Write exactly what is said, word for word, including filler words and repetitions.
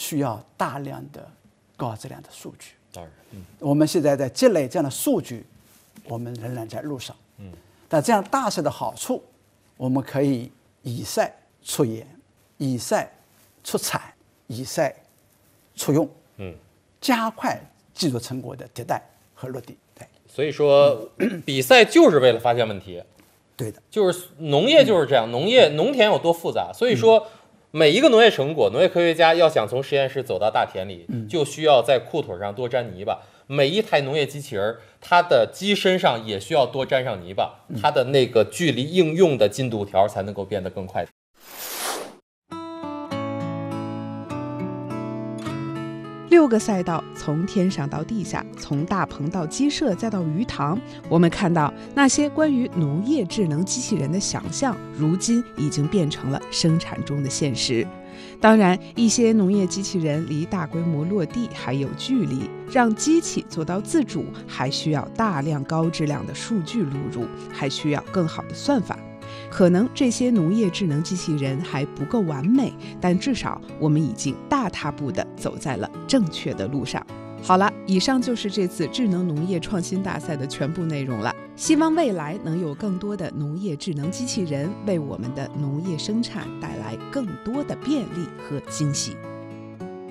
需要大量的高质量的数据。 当然，嗯， 我们现在在积累这样的数据，我们仍然在路上。嗯，但这样大势的好处，我们可以以赛出研，以赛出产，以赛出用。嗯，加快技术成果的迭代和落地。对， 所以说，比赛就是为了发现问题。 对的， 就是农业就是这样，农业农田有多复杂，所以说。每一个农业成果，农业科学家要想从实验室走到大田里，就需要在裤腿上多沾泥巴。每一台农业机器人，它的机身上也需要多沾上泥巴，它的那个距离应用的进度条才能够变得更快。 六个赛道，从天上到地下，从大棚到鸡舍，再到鱼塘。我们看到那些关于农业智能机器人的想象，如今已经变成了生产中的现实。当然，一些农业机器人离大规模落地还有距离，让机器做到自主，还需要大量高质量的数据录入，还需要更好的算法。可能这些农业智能机器人还不够完美，但至少我们已经大踏步地走在了正确的路上。好了，以上就是这次智能农业创新大赛的全部内容了。希望未来能有更多的农业智能机器人为我们的农业生产带来更多的便利和惊喜。